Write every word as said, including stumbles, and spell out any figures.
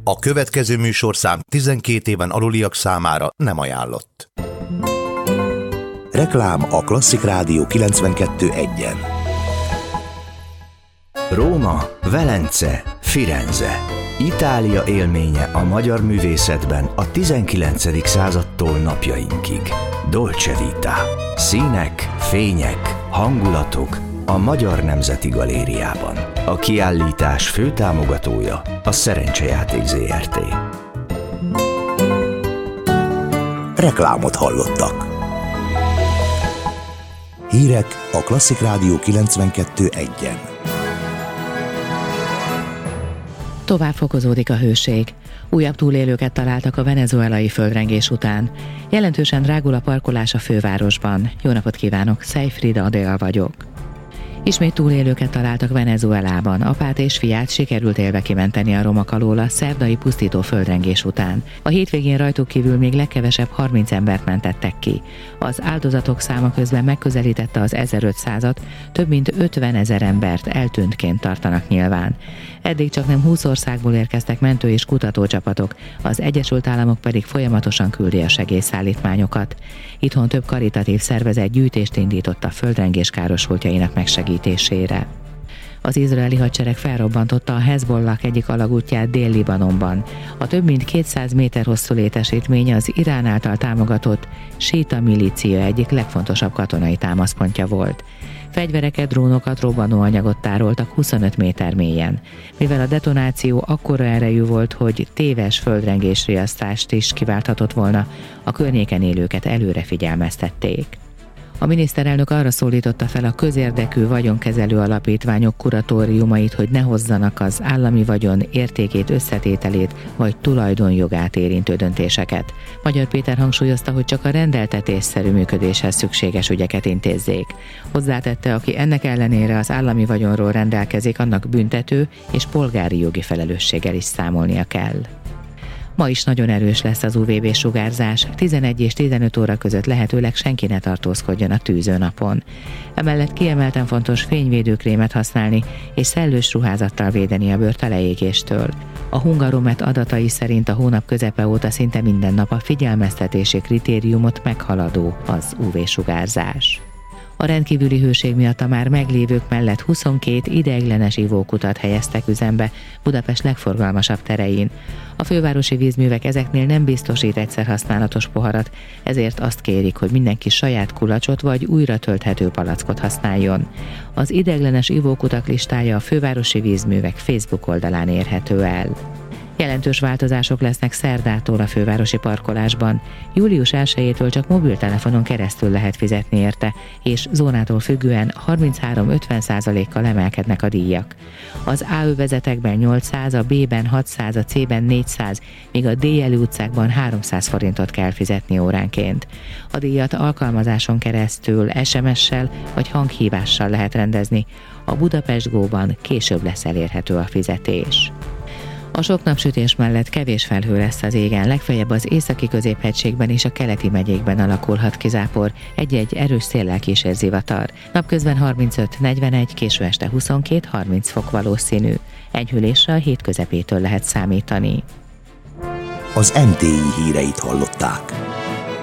A következő műsorszám tizenkét éven aluliak számára nem ajánlott. Reklám a Klasszik Rádió kilencvenkettő egyen. Róma, Velence, Firenze. Itália élménye a magyar művészetben a tizenkilencedik századtól napjainkig. Dolce Vita. Színek, fények, hangulatok a Magyar Nemzeti Galériában. A kiállítás főtámogatója a Szerencsejáték zé er té. Reklámot hallottak. Hírek a Klasszik Rádió kilencvenkettő egyen. Tovább fokozódik a hőség. Újabb túlélőket találtak a venezuelai földrengés után. Jelentősen drágul a parkolás a fővárosban. Jó napot kívánok, Szejfrida Adél vagyok. Ismét túlélőket találtak Venezuelában. Apát és fiát sikerült élve kimenteni a romak alól a szerdai pusztító földrengés után. A hétvégén rajtuk kívül még legkevesebb harminc embert mentettek ki. Az áldozatok száma közben megközelítette az ezerötszázat, több mint ötvenezer embert eltűntként tartanak nyilván. Eddig csak nem húsz országból érkeztek mentő- és kutatócsapatok, az Egyesült Államok pedig folyamatosan küldi a segélyszállítmányokat. Itthon több karitatív szervezet gyűjtést indított a földrengés károsultjainak megsegítésére. Az izraeli hadsereg felrobbantotta a Hezbollah egyik alagútját Dél-Libanonban. A több mint kétszáz méter hosszú létesítmény az Irán által támogatott síta milícia egyik legfontosabb katonai támaszpontja volt. Fegyvereket, drónokat, robbanóanyagot tároltak huszonöt méter mélyen. Mivel a detonáció akkora erejű volt, hogy téves földrengésriasztást is kiválthatott volna, a környéken élőket előre figyelmeztették. A miniszterelnök arra szólította fel a közérdekű vagyonkezelő alapítványok kuratóriumait, hogy ne hozzanak az állami vagyon értékét, összetételét vagy tulajdonjogát érintő döntéseket. Magyar Péter hangsúlyozta, hogy csak a rendeltetésszerű működéshez szükséges ügyeket intézzék. Hozzátette, aki ennek ellenére az állami vagyonról rendelkezik, annak büntető és polgári jogi felelősséggel is számolnia kell. Ma is nagyon erős lesz az ú vé bé-sugárzás, tizenegy és tizenöt óra között lehetőleg senki ne tartózkodjon a tűzőnapon. Emellett kiemelten fontos fényvédőkrémet használni és szellős ruházattal védeni a bőrt a leégéstől. A Hungaromet adatai szerint a hónap közepe óta szinte minden nap a figyelmeztetési kritériumot meghaladó az ú vé-sugárzás. A rendkívüli hőség miatt a már meglévők mellett huszonkét ideiglenes ivókutat helyeztek üzembe Budapest legforgalmasabb terein. A fővárosi vízművek ezeknél nem biztosít egyszerhasználatos poharat, ezért azt kérik, hogy mindenki saját kulacsot vagy újra tölthető palackot használjon. Az ideiglenes ivókutak listája a fővárosi vízművek Facebook oldalán érhető el. Jelentős változások lesznek szerdától a fővárosi parkolásban. július elsejétől csak mobiltelefonon keresztül lehet fizetni érte, és zónától függően harminchárom-ötven százalékkal emelkednek a díjak. Az á övezetekben nyolcszáz, a B-ben hatszáz, a C-ben négyszáz, míg a D-jelű utcákban háromszáz forintot kell fizetni óránként. A díjat alkalmazáson keresztül es em es-sel vagy hanghívással lehet rendezni. A Budapest Go-ban később lesz elérhető a fizetés. A sok napsütés mellett kevés felhő lesz az égen, legfeljebb az északi középhegységben és a keleti megyékben alakulhat ki zápor, egy-egy erős széllel kísér zivatar. Napközben harmincöt-negyvenegy, késő este huszonkettő-harminc fok valószínű. Enyhülésre a hét közepétől lehet számítani. Az em té i híreit hallották.